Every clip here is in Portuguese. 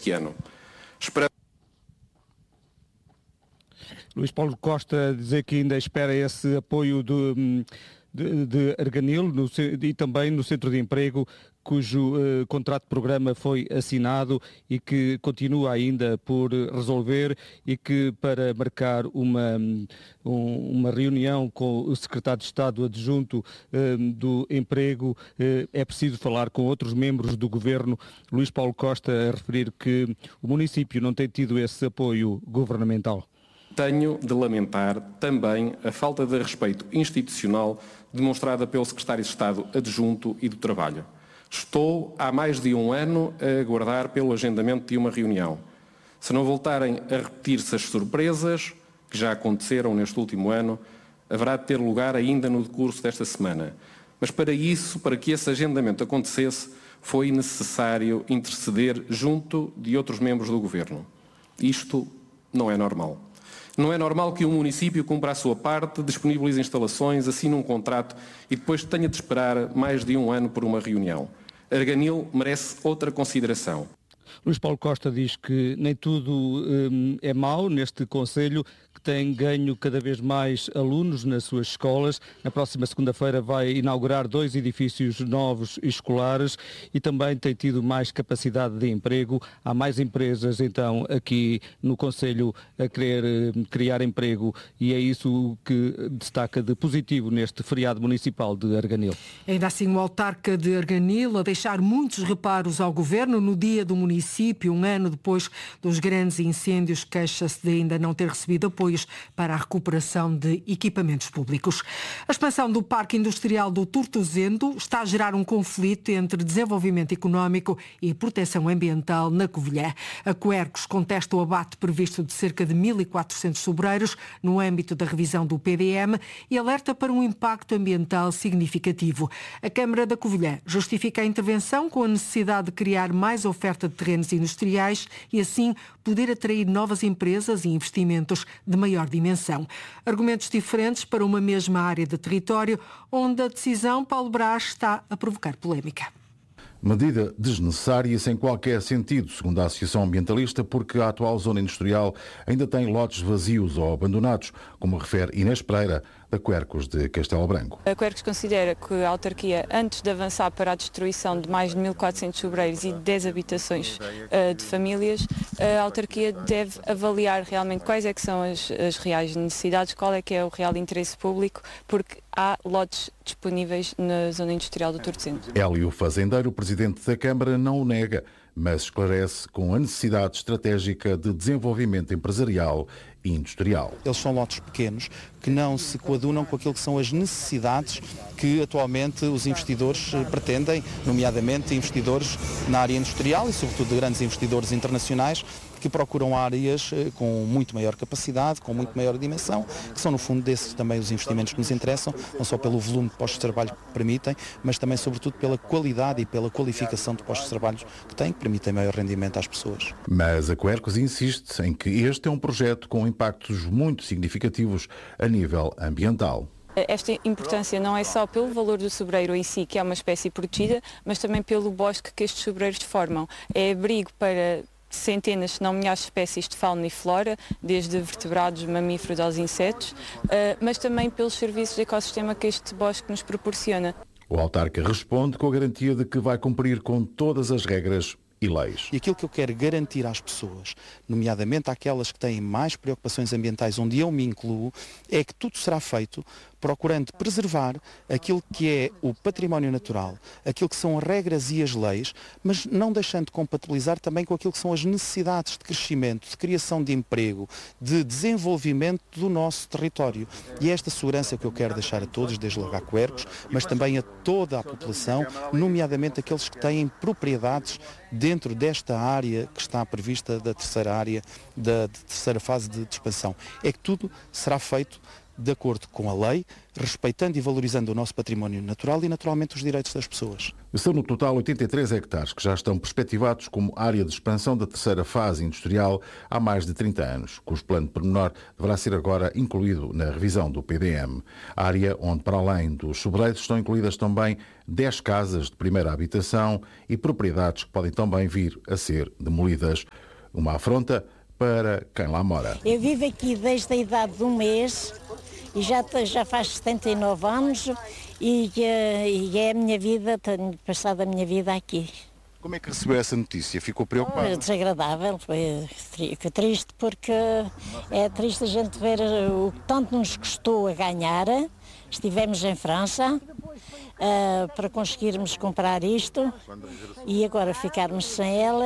este ano. Luís Paulo Costa dizer que ainda espera esse apoio de Arganil e também no Centro de Emprego, cujo contrato de programa foi assinado e que continua ainda por resolver, e que para marcar uma reunião com o secretário de Estado adjunto do Emprego é preciso falar com outros membros do Governo. Luís Paulo Costa a referir que o município não tem tido esse apoio governamental. Tenho de lamentar também a falta de respeito institucional demonstrada pelo Secretário de Estado Adjunto e do Trabalho. Estou há mais de um ano a aguardar pelo agendamento de uma reunião. Se não voltarem a repetir-se as surpresas que já aconteceram neste último ano, haverá de ter lugar ainda no decurso desta semana. Mas para que esse agendamento acontecesse, foi necessário interceder junto de outros membros do Governo. Isto não é normal. Não é normal que um município cumpra a sua parte, disponibilize instalações, assine um contrato e depois tenha de esperar mais de um ano por uma reunião. Arganil merece outra consideração. Luís Paulo Costa diz que nem tudo é mau neste Conselho, que tem ganho cada vez mais alunos nas suas escolas. Na próxima segunda-feira vai inaugurar 2 edifícios novos escolares e também tem tido mais capacidade de emprego. Há mais empresas, então, aqui no Conselho a querer criar emprego, e é isso que destaca de positivo neste feriado municipal de Arganil. Ainda assim, o autarca de Arganil a deixar muitos reparos ao Governo no dia do município, um ano depois dos grandes incêndios, queixa-se de ainda não ter recebido apoios para a recuperação de equipamentos públicos. A expansão do Parque Industrial do Tortozendo está a gerar um conflito entre desenvolvimento económico e proteção ambiental na Covilhã. A Quercus contesta o abate previsto de cerca de 1.400 sobreiros no âmbito da revisão do PDM e alerta para um impacto ambiental significativo. A Câmara da Covilhã justifica a intervenção com a necessidade de criar mais oferta de terrenos industriais e assim poder atrair novas empresas e investimentos de maior dimensão. Argumentos diferentes para uma mesma área de território, onde a decisão, Paulo Brás, está a provocar polémica. Medida desnecessária e sem qualquer sentido, segundo a Associação Ambientalista, porque a atual zona industrial ainda tem lotes vazios ou abandonados, como refere Inês Pereira, da Quercus de Castelo Branco. A Quercus considera que a autarquia, antes de avançar para a destruição de mais de 1.400 sobreiros e 10 habitações de famílias, a autarquia deve avaliar realmente quais é que são as reais necessidades, qual é que é o real interesse público, porque há lotes disponíveis na zona industrial do Tortozendo. Hélio Fazendeiro, presidente da Câmara, não o nega, mas esclarece com a necessidade estratégica de desenvolvimento empresarial e industrial. Eles são lotes pequenos que não se coadunam com aquilo que são as necessidades que atualmente os investidores pretendem, nomeadamente investidores na área industrial e sobretudo grandes investidores internacionais que procuram áreas com muito maior capacidade, com muito maior dimensão, que são no fundo desses também os investimentos que nos interessam, não só pelo volume de postos de trabalho que permitem, mas também sobretudo pela qualidade e pela qualificação de postos de trabalho que têm, que permitem maior rendimento às pessoas. Mas a Quercus insiste em que este é um projeto com impactos muito significativos a nível ambiental. Esta importância não é só pelo valor do sobreiro em si, que é uma espécie protegida, mas também pelo bosque que estes sobreiros formam. É abrigo para centenas, se não milhares de espécies de fauna e flora, desde vertebrados, mamíferos aos insetos, mas também pelos serviços de ecossistema que este bosque nos proporciona. O autarca responde com a garantia de que vai cumprir com todas as regras e leis. E aquilo que eu quero garantir às pessoas, nomeadamente àquelas que têm mais preocupações ambientais, onde eu me incluo, é que tudo será feito procurando preservar aquilo que é o património natural, aquilo que são as regras e as leis, mas não deixando de compatibilizar também com aquilo que são as necessidades de crescimento, de criação de emprego, de desenvolvimento do nosso território. E é esta segurança que eu quero deixar a todos, desde logo a Quercus, mas também a toda a população, nomeadamente aqueles que têm propriedades dentro desta área que está prevista da terceira área, da terceira fase de expansão. É que tudo será feito de acordo com a lei, respeitando e valorizando o nosso património natural e, naturalmente, os direitos das pessoas. São no total 83 hectares que já estão perspectivados como área de expansão da terceira fase industrial há mais de 30 anos, cujo plano de pormenor deverá ser agora incluído na revisão do PDM. Área onde, para além dos sobreiros, estão incluídas também 10 casas de primeira habitação e propriedades que podem também vir a ser demolidas. Uma afronta para quem lá mora. Eu vivo aqui desde a idade de 1 mês e já faz 79 anos e é a minha vida, tenho passado a minha vida aqui. Como é que recebeu essa notícia? Ficou preocupado? Foi desagradável, foi triste porque é triste a gente ver o que tanto nos custou a ganhar. Estivemos em França para conseguirmos comprar isto e agora ficarmos sem ela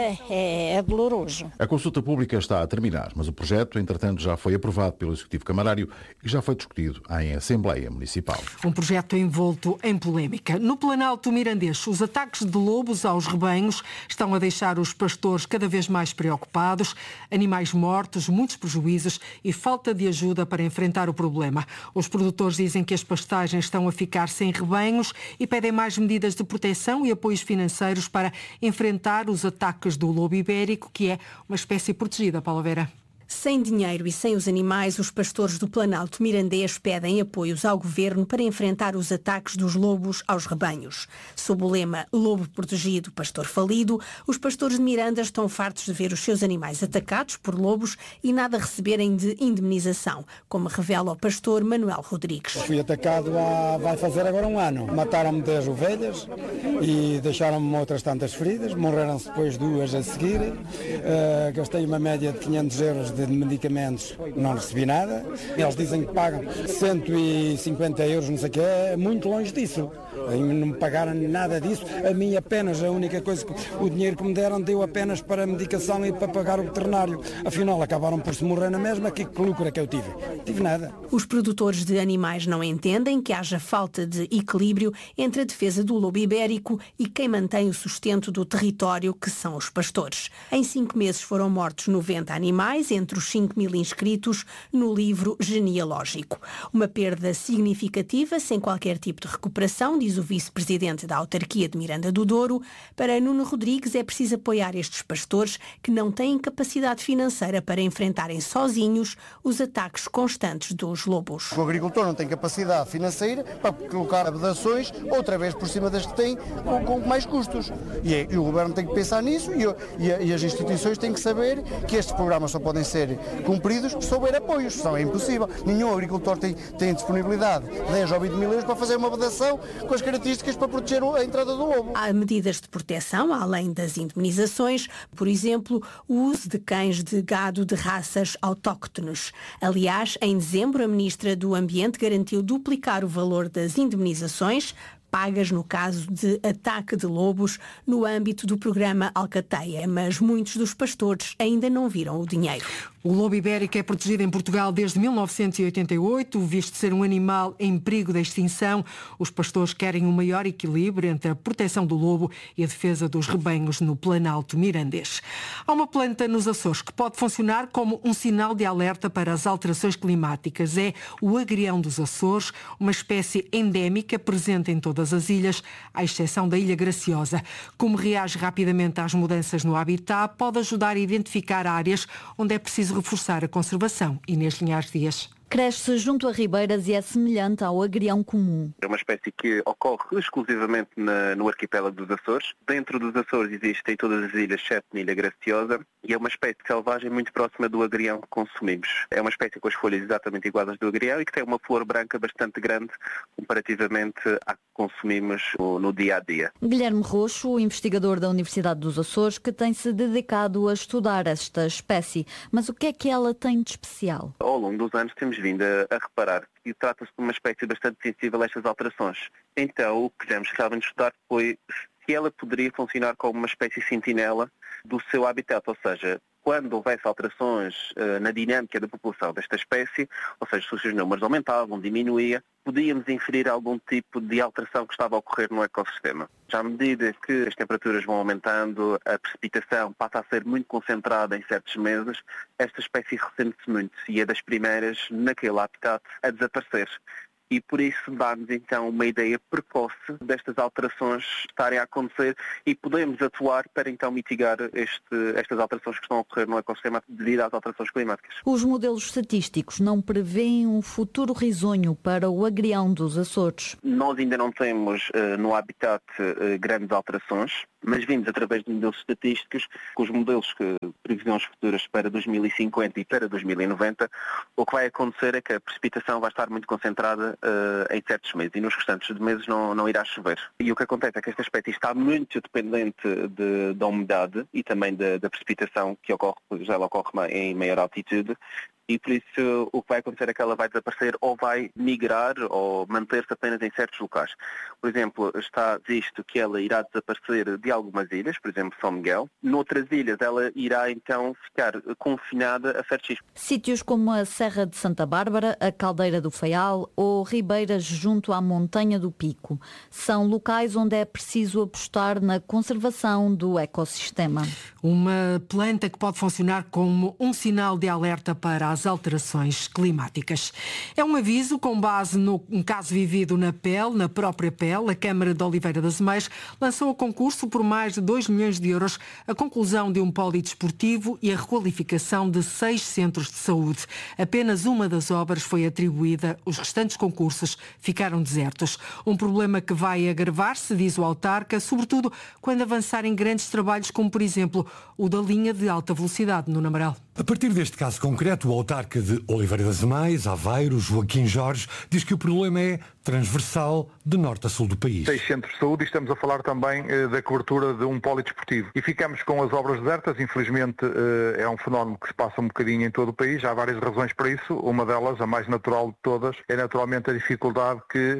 é doloroso. A consulta pública está a terminar, mas o projeto, entretanto, já foi aprovado pelo Executivo Camarário e já foi discutido em Assembleia Municipal. Um projeto envolto em polémica. No Planalto Mirandês, os ataques de lobos aos rebanhos estão a deixar os pastores cada vez mais preocupados. Animais mortos, muitos prejuízos e falta de ajuda para enfrentar o problema. Os produtores dizem que as pastagens estão a ficar sem rebanhos e pedem mais medidas de proteção e apoios financeiros para enfrentar os ataques do lobo ibérico, que é uma espécie protegida. Paula Vera. Sem dinheiro e sem os animais, os pastores do Planalto Mirandês pedem apoios ao governo para enfrentar os ataques dos lobos aos rebanhos. Sob o lema Lobo Protegido, Pastor Falido, os pastores de Miranda estão fartos de ver os seus animais atacados por lobos e nada receberem de indemnização, como revela o pastor Manuel Rodrigues. Fui atacado vai fazer agora 1 ano. Mataram-me 10 ovelhas e deixaram-me outras tantas feridas. Morreram-se depois 2 a seguir. Gastei uma média de 500 euros de medicamentos, não recebi nada. Eles dizem que pagam 150 euros, não sei o que, é muito longe disso. Não me pagaram nada disso. A mim apenas, a única coisa, o dinheiro que me deram deu apenas para a medicação e para pagar o veterinário. Afinal, acabaram por se morrer na mesma. Que lucro é que eu tive? Tive nada. Os produtores de animais não entendem que haja falta de equilíbrio entre a defesa do lobo ibérico e quem mantém o sustento do território, que são os pastores. Em 5 meses foram mortos 90 animais, entre os 5.000 inscritos no livro genealógico. Uma perda significativa, sem qualquer tipo de recuperação, diz o vice-presidente da autarquia de Miranda do Douro. Para Nuno Rodrigues é preciso apoiar estes pastores que não têm capacidade financeira para enfrentarem sozinhos os ataques constantes dos lobos. O agricultor não tem capacidade financeira para colocar abedações outra vez por cima das que tem com mais custos. E o governo tem que pensar nisso e as instituições têm que saber que estes programas só podem ser cumpridos se houver apoios, senão é impossível. Nenhum agricultor tem disponibilidade de 10 ou 20 mil euros para fazer uma vedação com as características para proteger a entrada do lobo. Há medidas de proteção, além das indemnizações, por exemplo, o uso de cães de gado de raças autóctones. Aliás, em dezembro, a Ministra do Ambiente garantiu duplicar o valor das indemnizações pagas no caso de ataque de lobos no âmbito do programa Alcateia, mas muitos dos pastores ainda não viram o dinheiro. O lobo ibérico é protegido em Portugal desde 1988, visto ser um animal em perigo de extinção. Os pastores querem um maior equilíbrio entre a proteção do lobo e a defesa dos rebanhos no Planalto Mirandês. Há uma planta nos Açores que pode funcionar como um sinal de alerta para as alterações climáticas. É o agrião dos Açores, uma espécie endémica presente em todas as ilhas, à exceção da Ilha Graciosa. Como reage rapidamente às mudanças no habitat, pode ajudar a identificar áreas onde é preciso reforçar a conservação. Inês Linhares Dias. Cresce junto a ribeiras e é semelhante ao agrião comum. É uma espécie que ocorre exclusivamente no arquipélago dos Açores. Dentro dos Açores existem todas as ilhas, exceto na Ilha Graciosa, e é uma espécie selvagem muito próxima do agrião que consumimos. É uma espécie com as folhas exatamente iguais às do agrião e que tem uma flor branca bastante grande comparativamente à que consumimos no dia-a-dia. Guilherme Roxo, investigador da Universidade dos Açores, que tem-se dedicado a estudar esta espécie. Mas o que é que ela tem de especial? Ao longo dos anos temos vindo a reparar que trata-se de uma espécie bastante sensível a estas alterações. Então, o que quisemos realmente estudar foi se ela poderia funcionar como uma espécie sentinela do seu habitat, ou seja, quando houvesse alterações na dinâmica da população desta espécie, ou seja, se os seus números aumentavam, diminuía, podíamos inferir algum tipo de alteração que estava a ocorrer no ecossistema. Já à medida que as temperaturas vão aumentando, a precipitação passa a ser muito concentrada em certos meses, esta espécie ressente-se muito e é das primeiras naquele habitat a desaparecer. E por isso dá-nos então uma ideia precoce destas alterações estarem a acontecer e podemos atuar para então mitigar estas alterações que estão a ocorrer no ecossistema devido às alterações climáticas. Os modelos estatísticos não prevêem um futuro risonho para o agrião dos Açores? Nós ainda não temos no habitat grandes alterações, mas vimos através de modelos estatísticos, com os modelos que previsões futuras para 2050 e para 2090, o que vai acontecer é que a precipitação vai estar muito concentrada em certos meses e nos restantes de meses não irá chover. E o que acontece é que esta espécie está muito dependente da umidade e também da precipitação que ocorre, já ela ocorre em maior altitude. E por isso o que vai acontecer é que ela vai desaparecer ou vai migrar ou manter-se apenas em certos locais. Por exemplo, está visto que ela irá desaparecer de algumas ilhas, por exemplo, São Miguel. Noutras ilhas ela irá então ficar confinada a certos sítios. Sítios como a Serra de Santa Bárbara, a Caldeira do Faial ou ribeiras junto à Montanha do Pico. São locais onde é preciso apostar na conservação do ecossistema. Uma planta que pode funcionar como um sinal de alerta para as alterações climáticas. É um aviso com base num caso vivido na própria pele. A Câmara de Oliveira das Meias lançou a concurso por mais de 2 milhões de euros a conclusão de um polidesportivo e a requalificação de 6 centros de saúde. Apenas uma das obras foi atribuída, os restantes concursos ficaram desertos. Um problema que vai agravar-se, diz o autarca, sobretudo quando avançarem grandes trabalhos como, por exemplo, o da linha de alta velocidade no Amaral. A partir deste caso concreto, o autarca de Oliveira das Meias, Aveiro, Joaquim Jorge, diz que o problema é transversal de norte a sul do país. 6 centros de saúde e estamos a falar também da cobertura de um polidesportivo. E ficamos com as obras desertas, infelizmente é um fenómeno que se passa um bocadinho em todo o país, há várias razões para isso, uma delas, a mais natural de todas, é naturalmente a dificuldade que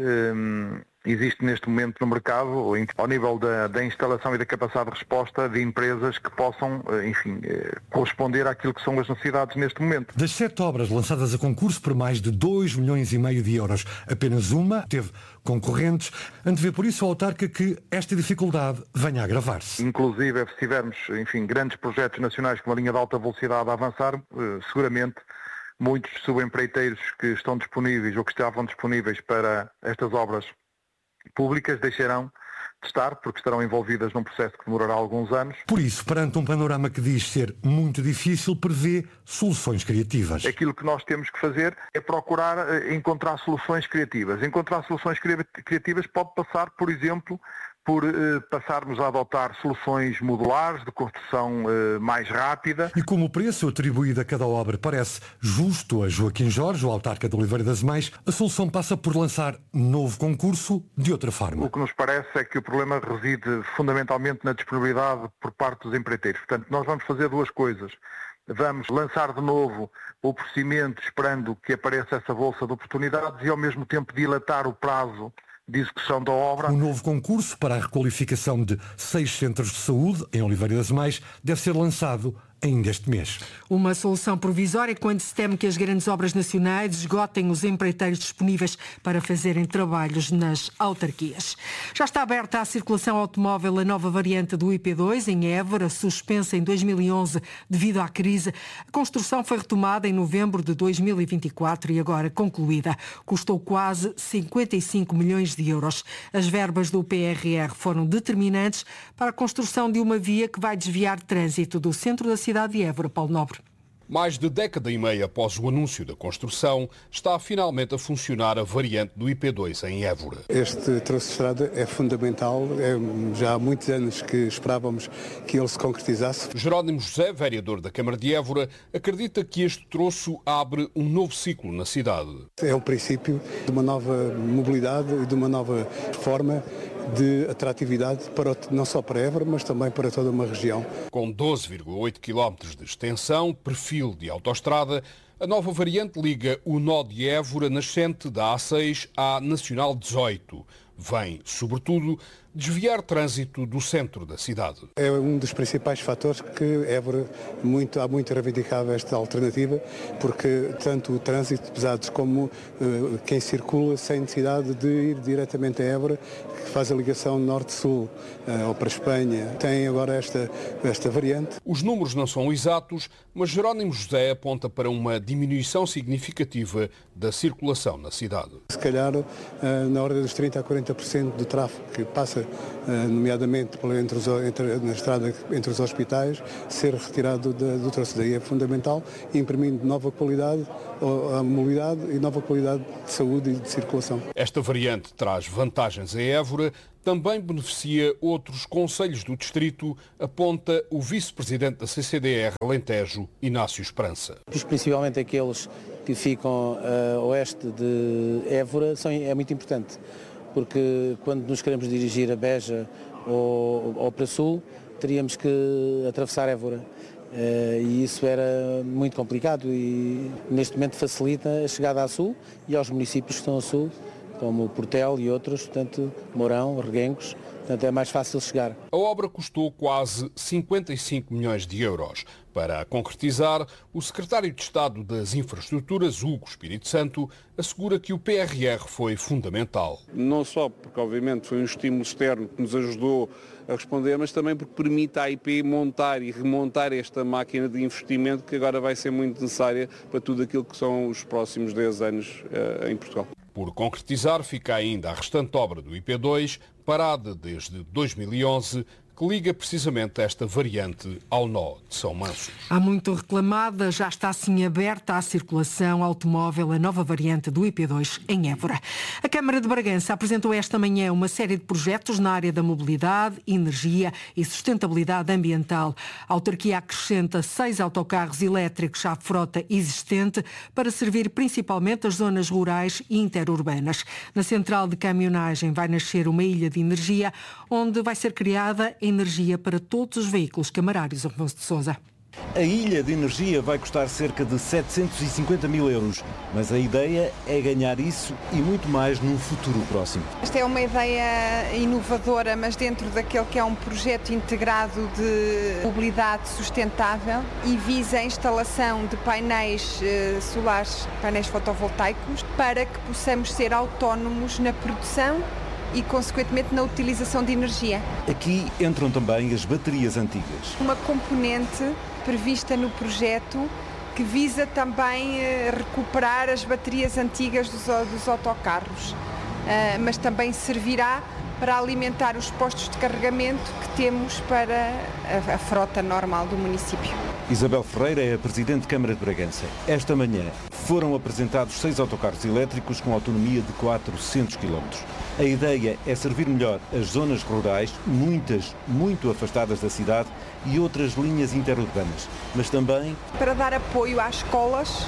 existe neste momento no mercado, ao nível da instalação e da capacidade de resposta de empresas que possam, corresponder àquilo que são as necessidades neste momento. Das 7 obras lançadas a concurso por mais de 2,5 milhões de euros, apenas uma teve concorrentes. Antevê por isso o autarca que esta dificuldade venha a agravar-se. Inclusive, se tivermos, grandes projetos nacionais com uma linha de alta velocidade a avançar, seguramente muitos subempreiteiros que estão disponíveis ou que estavam disponíveis para estas obras públicas deixarão de estar, porque estarão envolvidas num processo que demorará alguns anos. Por isso, perante um panorama que diz ser muito difícil, prevê soluções criativas. Aquilo que nós temos que fazer é procurar encontrar soluções criativas. Encontrar soluções criativas pode passar, por exemplo, por passarmos a adotar soluções modulares, de construção mais rápida. E como o preço atribuído a cada obra parece justo a Joaquim Jorge, o autarca de Oliveira das Meias, a solução passa por lançar novo concurso de outra forma. O que nos parece é que o problema reside fundamentalmente na disponibilidade por parte dos empreiteiros. Portanto, nós vamos fazer duas coisas. Vamos lançar de novo o procedimento esperando que apareça essa bolsa de oportunidades e ao mesmo tempo dilatar o prazo de execução da obra. Um novo concurso para a requalificação de 6 centros de saúde em Oliveira das Meias deve ser lançado ainda este mês. Uma solução provisória quando se teme que as grandes obras nacionais esgotem os empreiteiros disponíveis para fazerem trabalhos nas autarquias. Já está aberta a circulação automóvel a nova variante do IP2 em Évora, suspensa em 2011 devido à crise. A construção foi retomada em novembro de 2024 e agora concluída. Custou quase 55 milhões de euros. As verbas do PRR foram determinantes para a construção de uma via que vai desviar trânsito do centro da cidade de Évora, Paulo Nobre. Mais de década e meia após o anúncio da construção, está finalmente a funcionar a variante do IP2 em Évora. Este troço de estrada é fundamental, já há muitos anos que esperávamos que ele se concretizasse. Jerónimo José, vereador da Câmara de Évora, acredita que este troço abre um novo ciclo na cidade. É o princípio de uma nova mobilidade e de uma nova forma de atratividade não só para Évora, mas também para toda uma região. Com 12,8 km de extensão, perfil de autoestrada, a nova variante liga o nó de Évora nascente da A6 à Nacional 18. Vem, sobretudo, desviar trânsito do centro da cidade. É um dos principais fatores que Évora há muito reivindicado esta alternativa, porque tanto o trânsito pesados como quem circula sem necessidade de ir diretamente a Évora, que faz a ligação norte-sul ou para a Espanha, tem agora esta variante. Os números não são exatos, mas Jerónimo José aponta para uma diminuição significativa da circulação na cidade. Se calhar na ordem dos 30% a 40% do tráfego que passa, nomeadamente na estrada entre os hospitais, ser retirado do troço. Daí é fundamental, imprimindo nova qualidade à mobilidade e nova qualidade de saúde e de circulação. Esta variante traz vantagens a Évora, também beneficia outros concelhos do distrito, aponta o vice-presidente da CCDR Alentejo, Inácio Esperança. Principalmente aqueles que ficam a oeste de Évora é muito importante, porque quando nos queremos dirigir a Beja ou para sul, teríamos que atravessar Évora. E isso era muito complicado e neste momento facilita a chegada a sul e aos municípios que estão a sul, como Portel e outros, portanto, Mourão, Reguengos, portanto é mais fácil chegar. A obra custou quase 55 milhões de euros. Para a concretizar, o secretário de Estado das Infraestruturas, Hugo Espírito Santo, assegura que o PRR foi fundamental. Não só porque, obviamente, foi um estímulo externo que nos ajudou a responder, mas também porque permite à AIP montar e remontar esta máquina de investimento que agora vai ser muito necessária para tudo aquilo que são os próximos 10 anos em Portugal. Por concretizar, fica ainda a restante obra do IP2, parada desde 2011, que liga precisamente esta variante ao nó de São Mansos. Há muito reclamada, já está assim aberta à circulação automóvel a nova variante do IP2 em Évora. A Câmara de Bragança apresentou esta manhã uma série de projetos na área da mobilidade, energia e sustentabilidade ambiental. A autarquia acrescenta 6 autocarros elétricos à frota existente para servir principalmente as zonas rurais e interurbanas. Na central de caminhonagem vai nascer uma ilha de energia onde vai ser criada energia para todos os veículos camarários. Afonso de Sousa. A ilha de energia vai custar cerca de 750 mil euros, mas a ideia é ganhar isso e muito mais num futuro próximo. Esta é uma ideia inovadora, mas dentro daquele que é um projeto integrado de mobilidade sustentável e visa a instalação de painéis solares, painéis fotovoltaicos, para que possamos ser autónomos na produção e, consequentemente, na utilização de energia. Aqui entram também as baterias antigas. Uma componente prevista no projeto que visa também recuperar as baterias antigas dos autocarros, mas também servirá para alimentar os postos de carregamento que temos para a frota normal do município. Isabel Ferreira é a Presidente de Câmara de Bragança. Esta manhã foram apresentados 6 autocarros elétricos com autonomia de 400 km. A ideia é servir melhor as zonas rurais, muitas muito afastadas da cidade, e outras linhas interurbanas, mas também para dar apoio às escolas,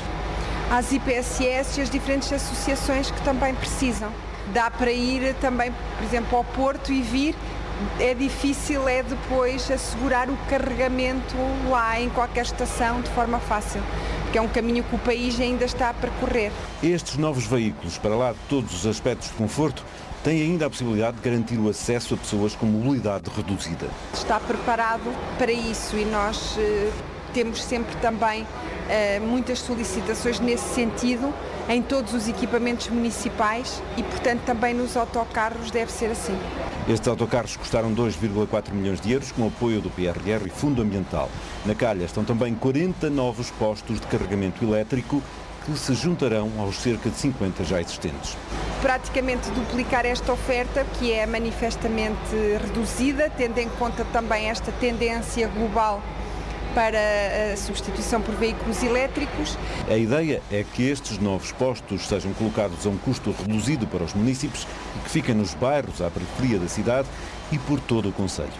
às IPSS e às diferentes associações que também precisam. Dá para ir também, por exemplo, ao Porto e vir. É difícil depois assegurar o carregamento lá em qualquer estação de forma fácil, porque é um caminho que o país ainda está a percorrer. Estes novos veículos, para lá de todos os aspectos de conforto, têm ainda a possibilidade de garantir o acesso a pessoas com mobilidade reduzida. Está preparado para isso e nós temos sempre também muitas solicitações nesse sentido em todos os equipamentos municipais e, portanto, também nos autocarros deve ser assim. Estes autocarros custaram 2,4 milhões de euros com apoio do PRR e Fundo Ambiental. Na calha estão também 40 novos postos de carregamento elétrico que se juntarão aos cerca de 50 já existentes. Praticamente duplicar esta oferta, que é manifestamente reduzida, tendo em conta também esta tendência global para a substituição por veículos elétricos. A ideia é que estes novos postos sejam colocados a um custo reduzido para os municípios e que fiquem nos bairros à periferia da cidade e por todo o concelho.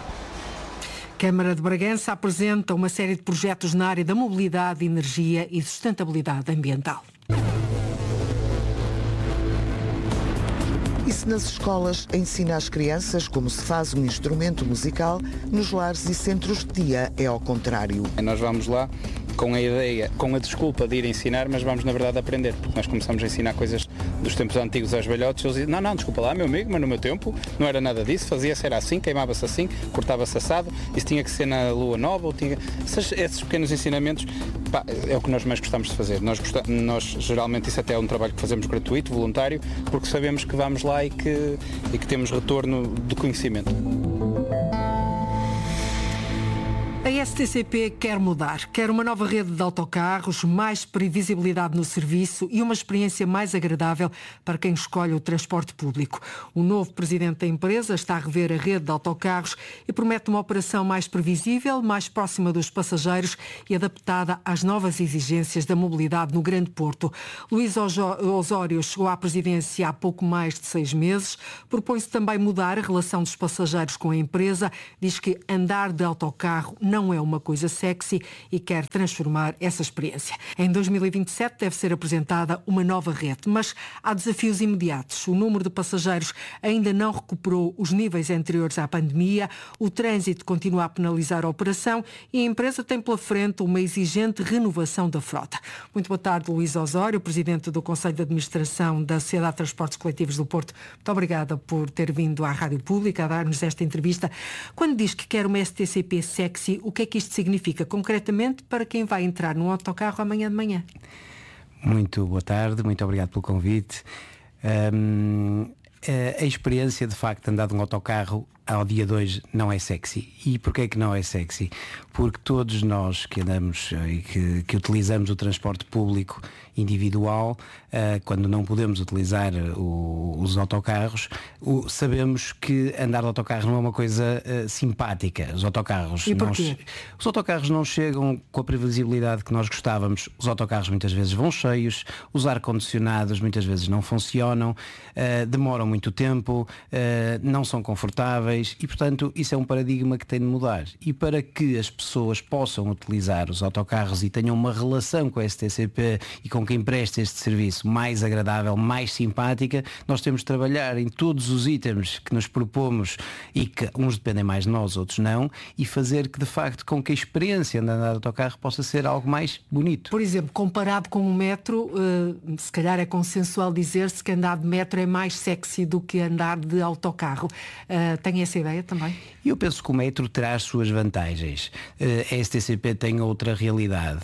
Câmara de Bragança apresenta uma série de projetos na área da mobilidade, energia e sustentabilidade ambiental. E se nas escolas ensina às crianças como se faz um instrumento musical, nos lares e centros de dia é ao contrário. Nós vamos lá com a ideia, com a desculpa de ir ensinar, mas vamos na verdade aprender, porque nós começamos a ensinar coisas dos tempos antigos aos velhotes, eles diziam, não, desculpa lá, meu amigo, mas no meu tempo não era nada disso, fazia-se era assim, queimava-se assim, cortava-se assado, isso tinha que ser na lua nova, ou tinha... Esses pequenos ensinamentos, é o que nós mais gostamos de fazer. Nós geralmente isso até é um trabalho que fazemos gratuito, voluntário, porque sabemos que vamos lá e que temos retorno de conhecimento. A STCP quer mudar, quer uma nova rede de autocarros, mais previsibilidade no serviço e uma experiência mais agradável para quem escolhe o transporte público. O novo presidente da empresa está a rever a rede de autocarros e promete uma operação mais previsível, mais próxima dos passageiros e adaptada às novas exigências da mobilidade no Grande Porto. Luís Osório chegou à presidência há pouco mais de 6 meses, propõe-se também mudar a relação dos passageiros com a empresa, diz que andar de autocarro não é uma coisa sexy e quer transformar essa experiência. Em 2027 deve ser apresentada uma nova rede, mas há desafios imediatos. O número de passageiros ainda não recuperou os níveis anteriores à pandemia, o trânsito continua a penalizar a operação e a empresa tem pela frente uma exigente renovação da frota. Muito boa tarde, Luís Osório, presidente do Conselho de Administração da Sociedade de Transportes Coletivos do Porto. Muito obrigada por ter vindo à Rádio Pública a dar-nos esta entrevista. Quando diz que quer uma STCP sexy, o que é que isto significa concretamente para quem vai entrar num autocarro amanhã de manhã? Muito boa tarde, muito obrigado pelo convite. A experiência de facto de andar de um autocarro ao dia de hoje não é sexy. E porquê que não é sexy? Porque todos nós que andamos e que utilizamos o transporte público individual, quando não podemos utilizar os autocarros, sabemos que andar de autocarro não é uma coisa simpática. Os autocarros não chegam com a previsibilidade que nós gostávamos. Os autocarros muitas vezes vão cheios, os ar-condicionados muitas vezes não funcionam, demoram muito tempo, não são confortáveis e, portanto, isso é um paradigma que tem de mudar. E para que as pessoas possam utilizar os autocarros e tenham uma relação com a STCP e com quem presta este serviço mais agradável, mais simpática, nós temos de trabalhar em todos os itens que nos propomos e que uns dependem mais de nós, outros não, e fazer que, de facto, com que a experiência de andar de autocarro possa ser algo mais bonito. Por exemplo, comparado com o metro, se calhar é consensual dizer-se que andar de metro é mais sexy do que andar de autocarro. Tem essa ideia também? Eu penso que o metro terá as suas vantagens. A STCP tem outra realidade.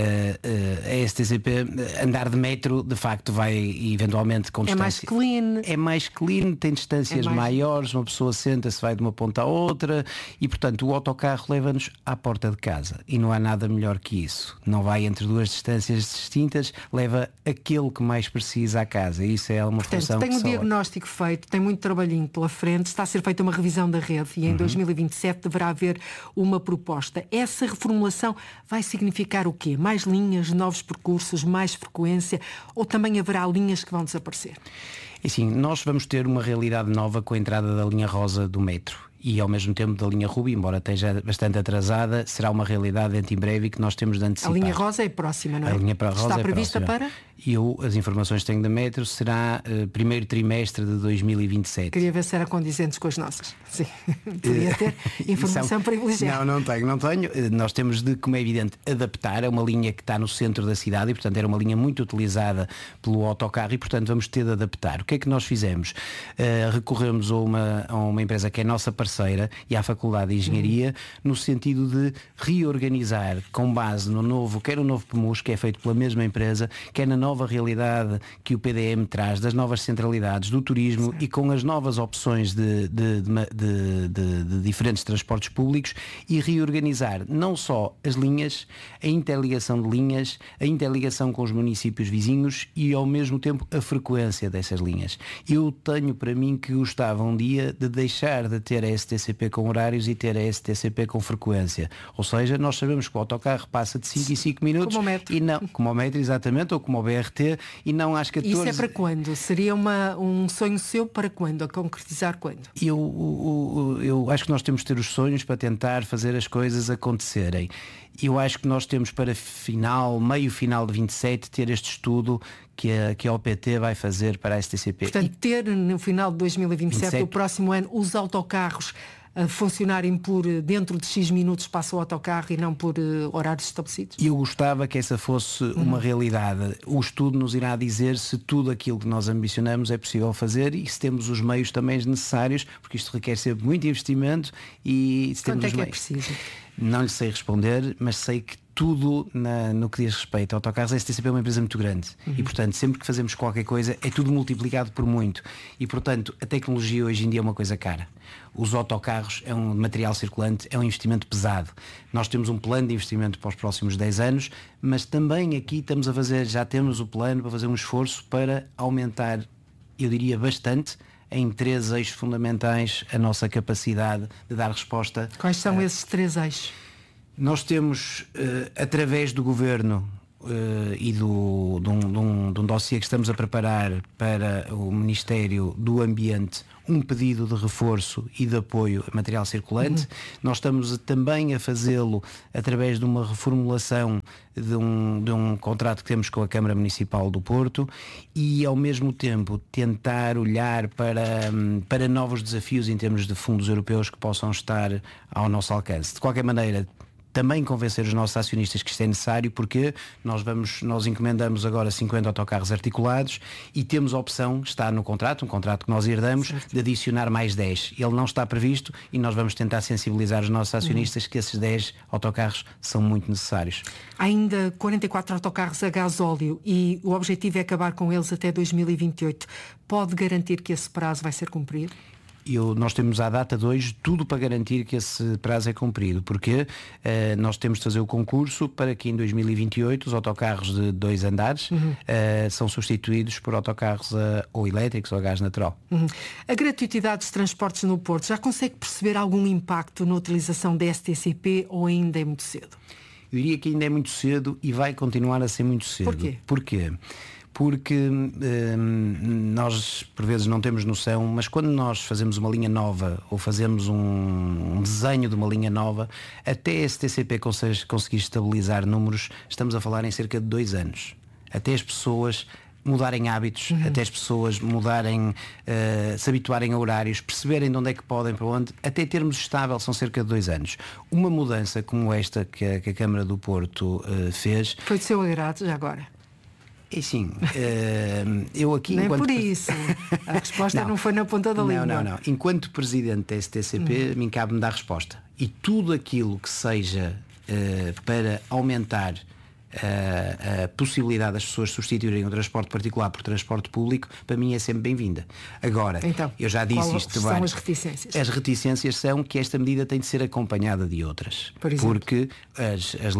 A STCP, andar de metro, de facto, vai eventualmente com distância. É mais clean, tem distâncias maiores, uma pessoa senta-se, vai de uma ponta à outra e, portanto, o autocarro leva-nos à porta de casa. E não há nada melhor que isso. Não vai entre duas distâncias distintas, leva aquele que mais precisa à casa. E isso é uma função que tem um diagnóstico feito, tem muito trabalhinho pela frente, está a ser feita uma revisão da rede e em 2027 deverá haver uma proposta. Essa reformulação vai significar o quê? Mais linhas, novos percursos, mais frequência ou também haverá linhas que vão desaparecer? E sim, nós vamos ter uma realidade nova com a entrada da linha rosa do metro. E ao mesmo tempo da linha Ruby, embora esteja bastante atrasada, será uma realidade dentro em breve e que nós temos de antecipar. A linha rosa é próxima, não é? A linha rosa está prevista para? As informações que tenho da Metro será primeiro trimestre de 2027. Queria ver se era condizentes com as nossas. Sim, podia ter informação privilegiada. Não tenho. Nós temos de, como é evidente, adaptar. É uma linha que está no centro da cidade e, portanto, era uma linha muito utilizada pelo autocarro e, portanto, vamos ter de adaptar. O que é que nós fizemos? Recorremos a uma empresa que é nossa parceira e à Faculdade de Engenharia, no sentido de reorganizar com base no novo, quer o novo PMUS, que é feito pela mesma empresa, quer na nova realidade que o PDM traz, das novas centralidades do turismo e com as novas opções de diferentes transportes públicos e reorganizar não só as linhas, a interligação de linhas, a interligação com os municípios vizinhos e ao mesmo tempo a frequência dessas linhas. Eu tenho para mim que gostava um dia de deixar de ter a STCP com horários e ter a STCP com frequência. Ou seja, nós sabemos que o autocarro passa de 5 em 5 minutos. Como o metro. E não, como o metro, exatamente, ou como o BRT, e não às 14. Isso é para quando? Seria um sonho seu para quando? A concretizar quando? Eu acho que nós temos de ter os sonhos para tentar fazer as coisas acontecerem. Eu acho que nós temos para meio final de 27, ter este estudo que a OPT vai fazer para a STCP. Portanto, ter no final de 2027, o próximo ano, os autocarros a funcionarem por dentro de X minutos passa o autocarro e não por horários estabelecidos? Eu gostava que essa fosse uma realidade. O estudo nos irá dizer se tudo aquilo que nós ambicionamos é possível fazer e se temos os meios também necessários, porque isto requer sempre muito investimento e se temos quanto é os que meios... é preciso? Não lhe sei responder, mas sei que tudo no que diz respeito a autocarros, a STCP é uma empresa muito grande e, portanto, sempre que fazemos qualquer coisa é tudo multiplicado por muito e, portanto, a tecnologia hoje em dia é uma coisa cara. Os autocarros é um material circulante, é um investimento pesado. Nós temos um plano de investimento para os próximos 10 anos, mas também aqui já temos o plano para fazer um esforço para aumentar, eu diria bastante, em 3 eixos fundamentais a nossa capacidade de dar resposta. Quais são esses 3 eixos? Nós temos, através do Governo e de um dossiê que estamos a preparar para o Ministério do Ambiente, um pedido de reforço e de apoio a material circulante. Nós estamos também a fazê-lo através de uma reformulação de um contrato que temos com a Câmara Municipal do Porto e, ao mesmo tempo, tentar olhar para novos desafios em termos de fundos europeus que possam estar ao nosso alcance. De qualquer maneira, também convencer os nossos acionistas que isto é necessário, porque nós encomendamos agora 50 autocarros articulados e temos a opção, está no contrato, um contrato que nós herdamos, de adicionar mais 10. Ele não está previsto e nós vamos tentar sensibilizar os nossos acionistas que esses 10 autocarros são muito necessários. Há ainda 44 autocarros a gasóleo e o objetivo é acabar com eles até 2028. Pode garantir que esse prazo vai ser cumprido? Nós temos à data de hoje tudo para garantir que esse prazo é cumprido, porque nós temos de fazer o concurso para que em 2028 os autocarros de 2 andares são substituídos por autocarros ou elétricos ou a gás natural. A gratuitidade dos transportes no Porto já consegue perceber algum impacto na utilização da STCP ou ainda é muito cedo? Eu diria que ainda é muito cedo e vai continuar a ser muito cedo. Porquê? Porque nós por vezes não temos noção, mas quando nós fazemos uma linha nova ou fazemos um desenho de uma linha nova, até a STCP conseguir estabilizar números, estamos a falar em cerca de 2 anos. Até as pessoas mudarem hábitos, até as pessoas mudarem, se habituarem a horários, perceberem de onde é que podem, para onde, até termos estável são cerca de 2 anos. Uma mudança como esta que a Câmara do Porto fez... Foi de seu agrado já agora? E sim, eu aqui... Nem por isso. A resposta não foi na ponta da língua. Não. Enquanto Presidente da STCP, me cabe-me dar resposta. E tudo aquilo que seja para aumentar a possibilidade das pessoas substituírem o transporte particular por transporte público, para mim é sempre bem-vinda. Agora, então, eu já disse isto. São as reticências? As reticências são que esta medida tem de ser acompanhada de outras. Por exemplo? Porque as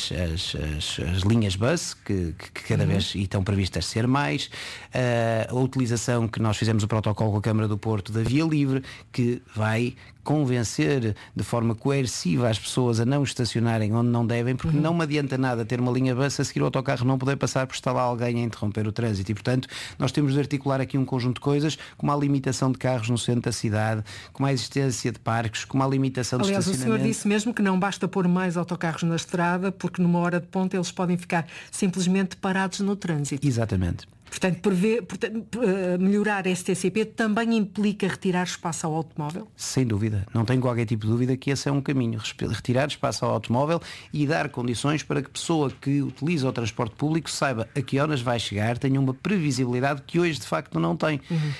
linhas bus, que cada vez estão previstas ser mais, a utilização que nós fizemos o protocolo com a Câmara do Porto da Via Livre, que vai convencer de forma coerciva as pessoas a não estacionarem onde não devem, porque não me adianta nada ter uma linha bus a seguir o autocarro não poder passar porque está lá alguém a interromper o trânsito e, portanto, nós temos de articular aqui um conjunto de coisas, como a limitação de carros no centro da cidade, como a existência de parques, como a limitação de estacionamento. Aliás, o senhor disse mesmo que não basta pôr mais autocarros na estrada, porque numa hora de ponta eles podem ficar simplesmente parados no trânsito. Exatamente. Portanto, melhorar a STCP também implica retirar espaço ao automóvel? Sem dúvida. Não tenho qualquer tipo de dúvida que esse é um caminho. Retirar espaço ao automóvel e dar condições para que a pessoa que utiliza o transporte público saiba a que horas vai chegar, tenha uma previsibilidade que hoje de facto não tem.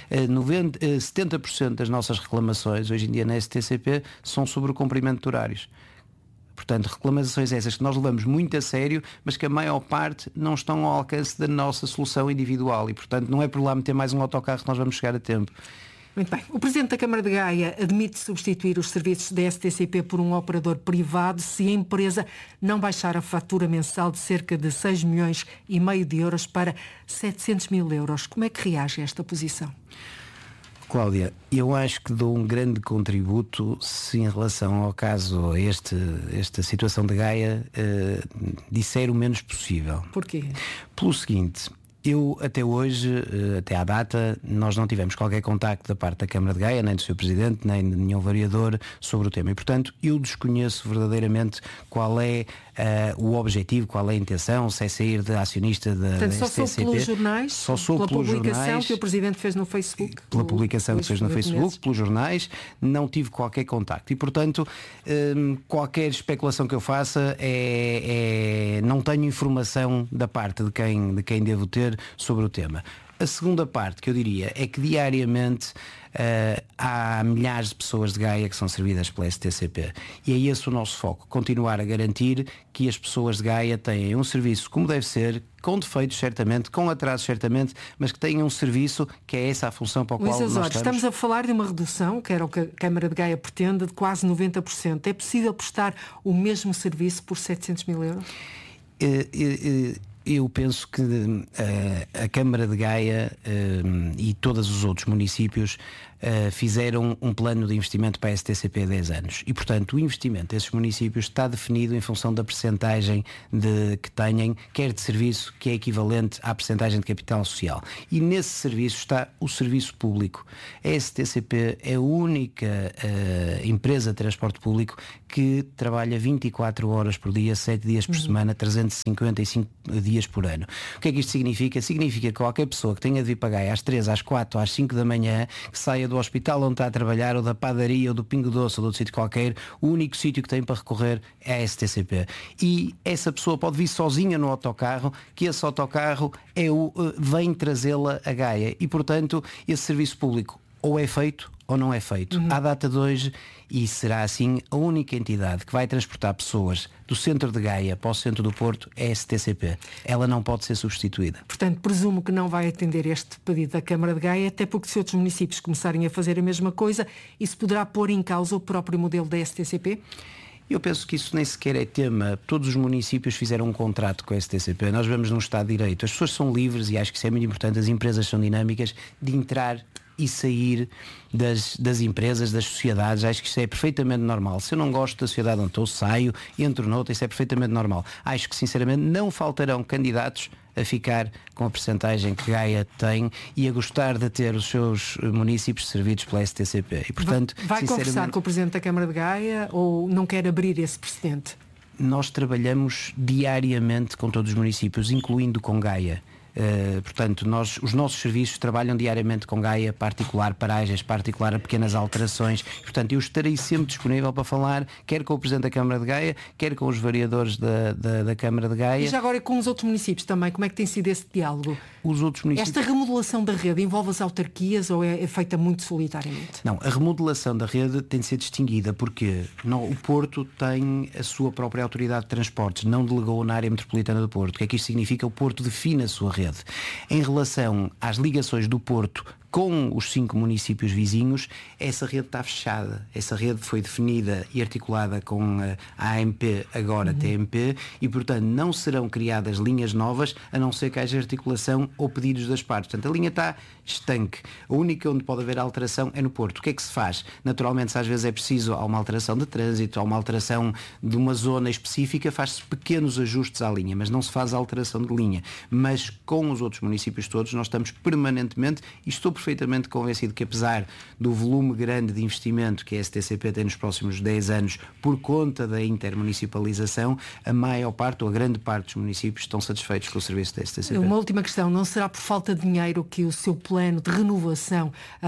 70% das nossas reclamações hoje em dia na STCP são sobre o cumprimento de horários. Portanto, reclamações essas que nós levamos muito a sério, mas que a maior parte não estão ao alcance da nossa solução individual e, portanto, não é por lá meter mais um autocarro que nós vamos chegar a tempo. Muito bem. O Presidente da Câmara de Gaia admite substituir os serviços da STCP por um operador privado se a empresa não baixar a fatura mensal de cerca de 6,5 milhões de euros para 700 mil euros. Como é que reage a esta posição? Cláudia, eu acho que dou um grande contributo se em relação ao caso, a esta situação de Gaia, disser o menos possível. Porquê? Pelo seguinte, Eu, até hoje, até à data, nós não tivemos qualquer contacto da parte da Câmara de Gaia, nem do Sr. Presidente, nem de nenhum vereador sobre o tema. E, portanto, eu desconheço verdadeiramente qual é o objetivo, qual é a intenção, se é sair de acionista da Portanto, só STCP. sou pelos jornais, só sou pela pelos publicação jornais, que o Presidente fez no Facebook. pela publicação que fez no Facebook, pelos jornais, não tive qualquer contacto. E, portanto, qualquer especulação que eu faça não tenho informação da parte de quem devo ter sobre o tema. A segunda parte que eu diria é que diariamente há milhares de pessoas de Gaia que são servidas pela STCP e é esse o nosso foco, continuar a garantir que as pessoas de Gaia têm um serviço como deve ser, com defeitos certamente, com atrasos certamente, mas que tenham um serviço que é essa a função para a qual nós estamos a falar de uma redução, que era o que a Câmara de Gaia pretende, de quase 90%. É possível prestar o mesmo serviço por 700 mil euros? Eu penso que a Câmara de Gaia e todos os outros municípios fizeram um plano de investimento para a STCP há 10 anos. E, portanto, o investimento desses municípios está definido em função da percentagem que tenham, quer de serviço, que é equivalente à percentagem de capital social. E nesse serviço está o serviço público. A STCP é a única empresa de transporte público que trabalha 24 horas por dia, 7 dias por semana, 355 dias por ano. O que é que isto significa? Significa que qualquer pessoa que tenha de vir para Gaia às 3, às 4 ou às 5 da manhã, que saia do hospital onde está a trabalhar, ou da padaria, ou do Pingo Doce, ou de outro sítio qualquer, o único sítio que tem para recorrer é a STCP. E essa pessoa pode vir sozinha no autocarro, que esse autocarro vem trazê-la a Gaia. E, portanto, esse serviço público ou é feito ou não é feito. À data de hoje, e será assim, a única entidade que vai transportar pessoas do centro de Gaia para o centro do Porto é a STCP. Ela não pode ser substituída. Portanto, presumo que não vai atender este pedido da Câmara de Gaia, até porque se outros municípios começarem a fazer a mesma coisa, isso poderá pôr em causa o próprio modelo da STCP? Eu penso que isso nem sequer é tema. Todos os municípios fizeram um contrato com a STCP. Nós vamos num Estado de Direito. As pessoas são livres, e acho que isso é muito importante, as empresas são dinâmicas, de entrar e sair das empresas, das sociedades. Acho que isso é perfeitamente normal. Se eu não gosto da sociedade onde estou, saio, entro noutra, isso é perfeitamente normal. Acho que, sinceramente, não faltarão candidatos a ficar com a percentagem que Gaia tem e a gostar de ter os seus municípios servidos pela STCP. E, portanto, vai conversar com o Presidente da Câmara de Gaia ou não quer abrir esse precedente? Nós trabalhamos diariamente com todos os municípios, incluindo com Gaia. Portanto, os nossos serviços trabalham diariamente com Gaia, particular paragens, particular pequenas alterações. Portanto, eu estarei sempre disponível para falar, quer com o Presidente da Câmara de Gaia, quer com os vereadores da Câmara de Gaia. E já agora com os outros municípios também, como é que tem sido esse diálogo? Os outros municípios... Esta remodelação da rede envolve as autarquias ou é feita muito solitariamente? Não, a remodelação da rede tem de ser distinguida porque o Porto tem a sua própria autoridade de transportes, não delegou na área metropolitana do Porto. O que é que isto significa? O Porto define a sua rede. Em relação às ligações do Porto com os 5 municípios vizinhos, essa rede está fechada. Essa rede foi definida e articulada com a AMP, agora TMP, e, portanto, não serão criadas linhas novas, a não ser que haja articulação ou pedidos das partes. Portanto, a linha está estanque. A única onde pode haver alteração é no Porto. O que é que se faz? Naturalmente, se às vezes é preciso, há uma alteração de trânsito, há uma alteração de uma zona específica, faz-se pequenos ajustes à linha, mas não se faz alteração de linha. Mas com os outros municípios todos, nós estamos permanentemente, e estou perfeitamente convencido que, apesar do volume grande de investimento que a STCP tem nos próximos 10 anos por conta da intermunicipalização, a maior parte ou a grande parte dos municípios estão satisfeitos com o serviço da STCP. Uma última questão, não será por falta de dinheiro que o seu plano de renovação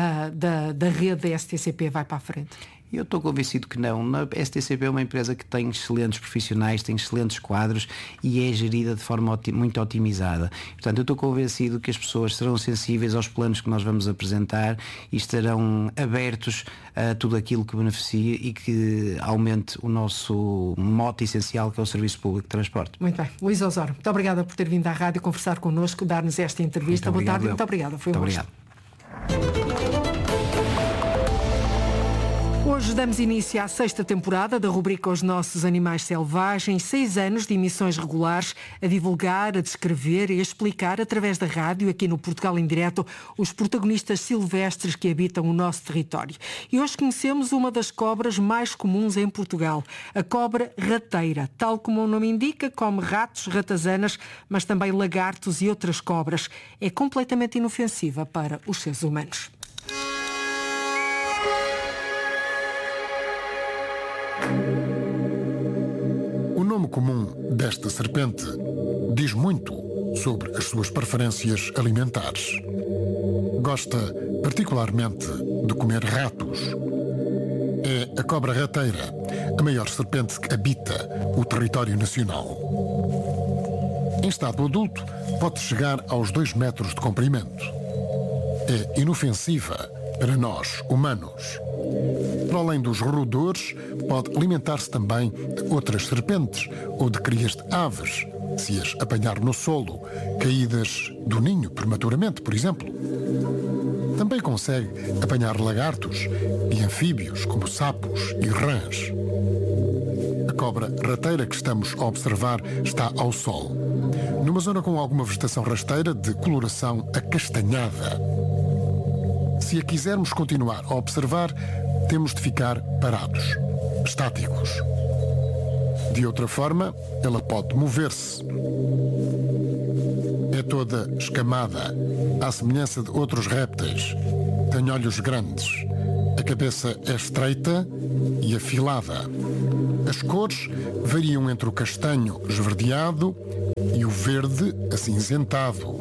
da rede da STCP vai para a frente? Eu estou convencido que não. A STCP é uma empresa que tem excelentes profissionais, tem excelentes quadros e é gerida de forma muito otimizada. Portanto, eu estou convencido que as pessoas serão sensíveis aos planos que nós vamos apresentar e estarão abertos a tudo aquilo que beneficia e que aumente o nosso mote essencial, que é o Serviço Público de Transporte. Muito bem. Luís Osório, muito obrigada por ter vindo à rádio conversar connosco, dar-nos esta entrevista. Boa tarde e muito obrigada. Foi um gosto. Obrigado. Hoje damos início à 6ª temporada da rubrica Os Nossos Animais Selvagens. 6 anos de emissões regulares a divulgar, a descrever e a explicar através da rádio, aqui no Portugal em Direto, os protagonistas silvestres que habitam o nosso território. E hoje conhecemos uma das cobras mais comuns em Portugal, a cobra rateira. Tal como o nome indica, come ratos, ratazanas, mas também lagartos e outras cobras. É completamente inofensiva para os seres humanos. O nome comum desta serpente diz muito sobre as suas preferências alimentares. Gosta particularmente de comer ratos. É a cobra rateira, a maior serpente que habita o território nacional. Em estado adulto, pode chegar aos 2 metros de comprimento. É inofensiva para nós, humanos. Para além dos roedores, pode alimentar-se também de outras serpentes ou de crias de aves, se as apanhar no solo, caídas do ninho prematuramente, por exemplo. Também consegue apanhar lagartos e anfíbios, como sapos e rãs. A cobra rateira que estamos a observar está ao sol, numa zona com alguma vegetação rasteira de coloração acastanhada. Se a quisermos continuar a observar, temos de ficar parados, estáticos. De outra forma, ela pode mover-se. É toda escamada, à semelhança de outros répteis. Tem olhos grandes. A cabeça é estreita e afilada. As cores variam entre o castanho esverdeado e o verde acinzentado.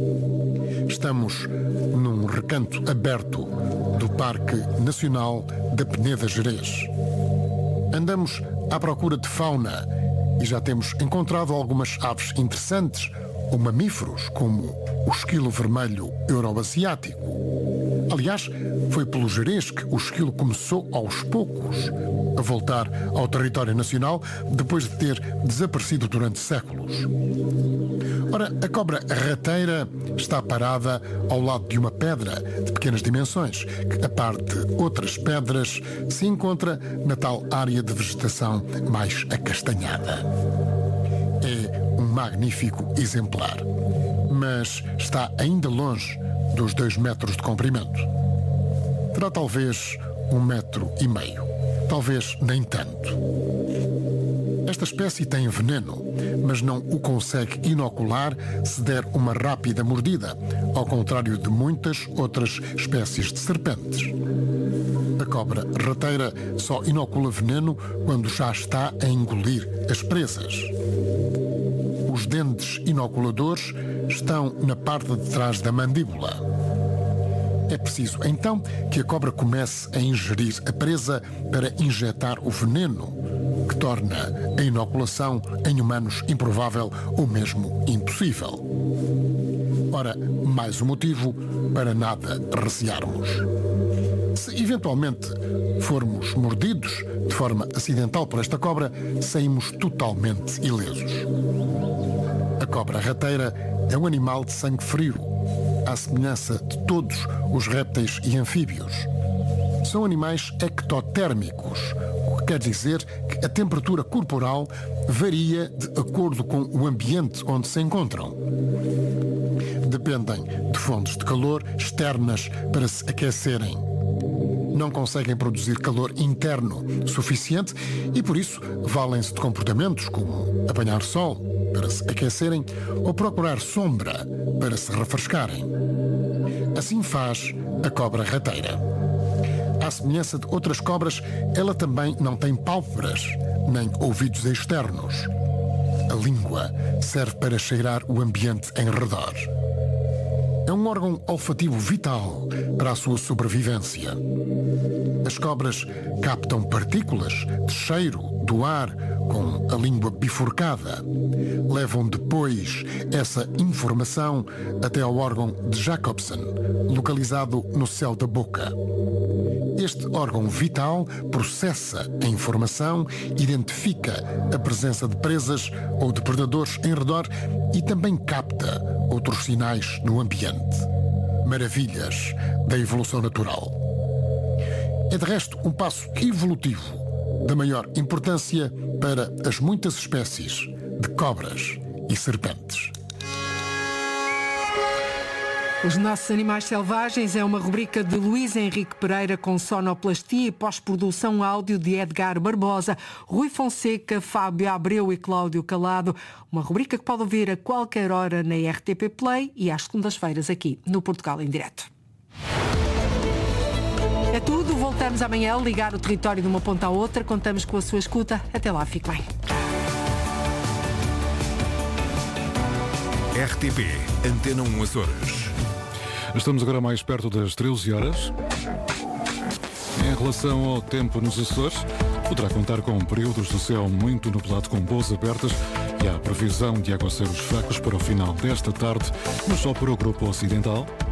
Estamos num recanto aberto do Parque Nacional da Peneda Gerês. Andamos à procura de fauna e já temos encontrado algumas aves interessantes ou mamíferos, como o esquilo vermelho euroasiático. Aliás, foi pelo Gerês que o esquilo começou aos poucos a voltar ao território nacional depois de ter desaparecido durante séculos. Ora, a cobra rateira está parada ao lado de uma pedra de pequenas dimensões, que, a par de outras pedras, se encontra na tal área de vegetação mais acastanhada. É um magnífico exemplar, mas está ainda longe dos 2 metros de comprimento. Terá talvez 1,5 metro, talvez nem tanto. Esta espécie tem veneno, mas não o consegue inocular se der uma rápida mordida, ao contrário de muitas outras espécies de serpentes. A cobra rateira só inocula veneno quando já está a engolir as presas. Os dentes inoculadores estão na parte de trás da mandíbula. É preciso, então, que a cobra comece a ingerir a presa para injetar o veneno, que torna a inoculação em humanos improvável ou mesmo impossível. Ora, mais um motivo para nada recearmos. Se eventualmente formos mordidos de forma acidental por esta cobra, saímos totalmente ilesos. A cobra rateira é um animal de sangue frio, à semelhança de todos os répteis e anfíbios. São animais ectotérmicos, o que quer dizer que a temperatura corporal varia de acordo com o ambiente onde se encontram. Dependem de fontes de calor externas para se aquecerem. Não conseguem produzir calor interno suficiente e, por isso, valem-se de comportamentos como apanhar sol para se aquecerem ou procurar sombra para se refrescarem. Assim faz a cobra rateira. À semelhança de outras cobras, ela também não tem pálpebras, nem ouvidos externos. A língua serve para cheirar o ambiente em redor. É um órgão olfativo vital para a sua sobrevivência. As cobras captam partículas de cheiro do ar com a língua bifurcada. Levam depois essa informação até ao órgão de Jacobson, localizado no céu da boca. Este órgão vital processa a informação, identifica a presença de presas ou de predadores em redor e também capta outros sinais no ambiente. Maravilhas da evolução natural. É de resto um passo evolutivo da maior importância para as muitas espécies de cobras e serpentes. Os Nossos Animais Selvagens é uma rubrica de Luís Henrique Pereira com sonoplastia e pós-produção áudio de Edgar Barbosa, Rui Fonseca, Fábio Abreu e Cláudio Calado. Uma rubrica que pode ouvir a qualquer hora na RTP Play e às segundas-feiras aqui no Portugal em Direto. É tudo, voltamos amanhã a ligar o território de uma ponta à outra. Contamos com a sua escuta. Até lá, fique bem. RTP, Antena 1 Açores. Estamos agora mais perto das 13 horas. Em relação ao tempo nos Açores, poderá contar com períodos de céu muito nublado com boas abertas e há previsão de aguaceiros fracos para o final desta tarde, mas só para o grupo ocidental.